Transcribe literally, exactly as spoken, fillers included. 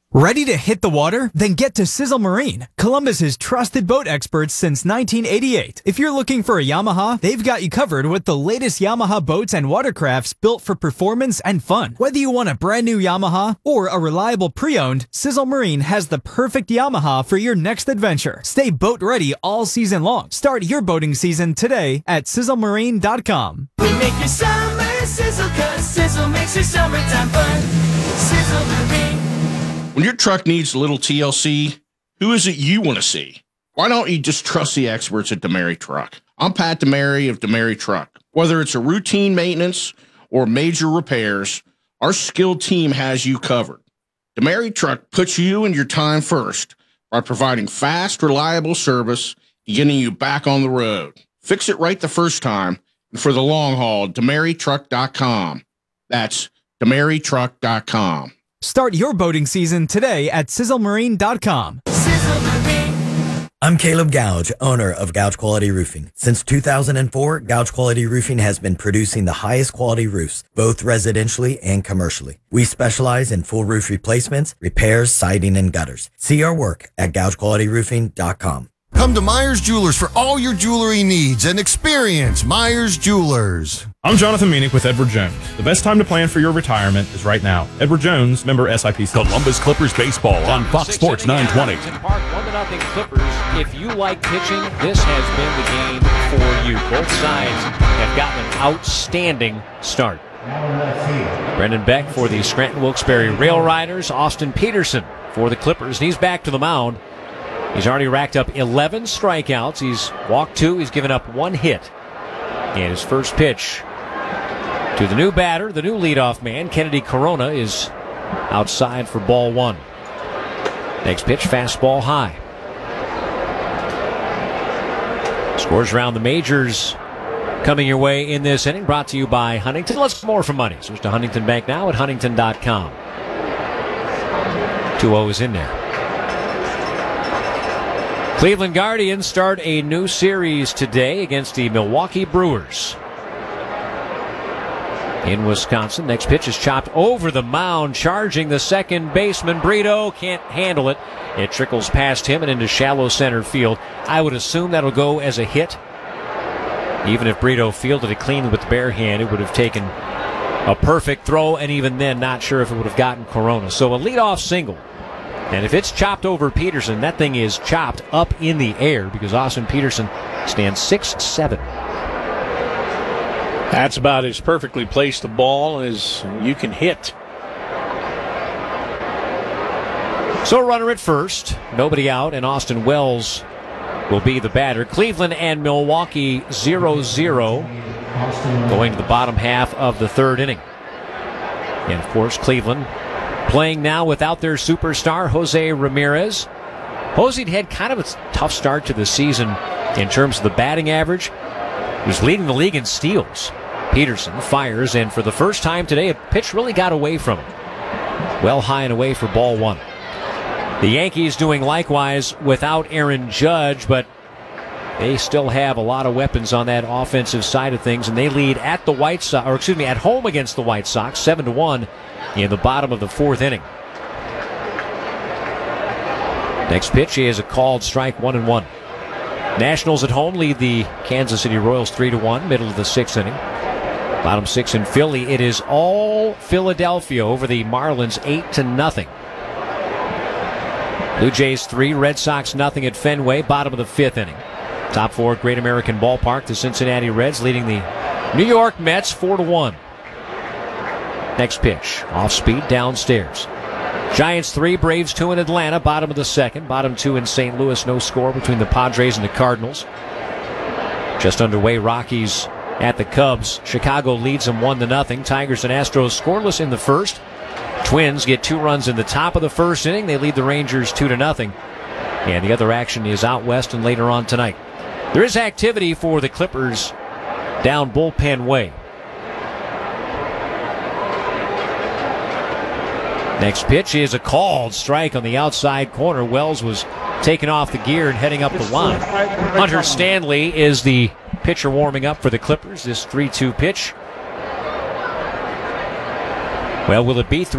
Ready to hit the water? Then get to Sizzle Marine, Columbus's trusted boat experts since nineteen eighty-eight. If you're looking for a Yamaha, they've got you covered with the latest Yamaha boats and watercrafts built for performance and fun. Whether you want a brand new Yamaha or a reliable pre-owned, Sizzle Marine has the perfect Yamaha for your next adventure. Stay boat ready all season long. Start your boating season today at sizzle marine dot com. We make your summer sizzle, cause Sizzle makes your summertime fun. Sizzle Marine. When your truck needs a little T L C, who is it you want to see? Why don't you just trust the experts at DeMary Truck? I'm Pat DeMary of DeMary Truck. Whether it's a routine maintenance or major repairs, our skilled team has you covered. DeMary Truck puts you and your time first by providing fast, reliable service and getting you back on the road. Fix it right the first time, and for the long haul, demary truck dot com. That's demary truck dot com. Start your boating season today at sizzle marine dot com. Sizzle Marine. I'm Caleb Gouge, owner of Gouge Quality Roofing. Since two thousand four, Gouge Quality Roofing has been producing the highest quality roofs, both residentially and commercially. We specialize in full roof replacements, repairs, siding, and gutters. See our work at gouge quality roofing dot com. Come to Myers Jewelers for all your jewelry needs and experience Myers Jewelers. I'm Jonathan Meanick with Edward Jones. The best time to plan for your retirement is right now. Edward Jones, member S I P C. Columbus Clippers baseball on Fox Sports nine twenty. Park, one to nothing Clippers. If you like pitching, this has been the game for you. Both sides have gotten an outstanding start. Brendan Beck for the Scranton Wilkes-Barre Rail Riders. Austin Peterson for the Clippers. And he's back to the mound. He's already racked up eleven strikeouts. He's walked two. He's given up one hit. And his first pitch to the new batter, the new leadoff man, Kennedy Corona, is outside for ball one. Next pitch, fastball high. Scores around the majors coming your way in this inning, brought to you by Huntington. Let's get more for money. Switch to Huntington Bank now at huntington dot com. two oh is in there. Cleveland Guardians start a new series today against the Milwaukee Brewers in Wisconsin. Next pitch is chopped over the mound, charging the second baseman. Brito can't handle it. It trickles past him and into shallow center field. I would assume that'll go as a hit. Even if Brito fielded it clean with the bare hand, it would have taken a perfect throw, and even then, not sure if it would have gotten Corona. So a leadoff single. And if it's chopped over Peterson, that thing is chopped up in the air because Austin Peterson stands six seven. That's about as perfectly placed a ball as you can hit. So runner at first, nobody out, and Austin Wells will be the batter. Cleveland and Milwaukee zero zero going to the bottom half of the third inning. And of course, Cleveland playing now without their superstar, Jose Ramirez. Jose had kind of a tough start to the season in terms of the batting average. He was leading the league in steals. Peterson fires, and for the first time today, a pitch really got away from him. Well high and away for ball one. The Yankees doing likewise without Aaron Judge, but they still have a lot of weapons on that offensive side of things, and they lead at the White Sox, or excuse me, at home against the White Sox, seven to one in the bottom of the fourth inning. Next pitch is a called strike, one and one. Nationals at home lead the Kansas City Royals three to one, middle of the sixth inning. Bottom six in Philly, it is all Philadelphia over the Marlins, eight to nothing. Blue Jays three, Red Sox nothing at Fenway, bottom of the fifth inning. Top four at Great American Ballpark, the Cincinnati Reds leading the New York Mets four to one. Next pitch, off speed, downstairs. Giants three, Braves two in Atlanta, bottom of the second. Bottom two in Saint Louis, no score between the Padres and the Cardinals. Just underway, Rockies at the Cubs. Chicago leads them one to nothing. Tigers and Astros scoreless in the first. Twins get two runs in the top of the first inning. They lead the Rangers two to nothing. And the other action is out west and later on tonight. There is activity for the Clippers down Bullpen Way. Next pitch is a called strike on the outside corner. Wells was taken off the gear and heading up the line. Hunter Stanley is the pitcher warming up for the Clippers. This three two pitch. Well, will it be three?